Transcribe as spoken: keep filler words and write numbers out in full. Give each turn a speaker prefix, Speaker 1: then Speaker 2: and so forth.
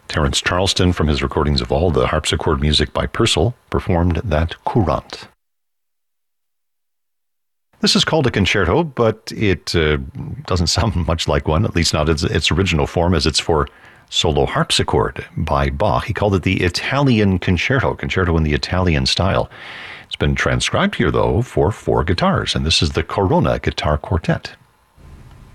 Speaker 1: Terence Charleston, from his recordings of all the harpsichord music by Purcell, performed that courante. This is called a concerto, but it uh, doesn't sound much like one, at least not its, its original form, as it's for solo harpsichord by Bach. He called it the Italian concerto, concerto in the Italian style. It's been transcribed here, though, for four guitars, and this is the Corona Guitar Quartet.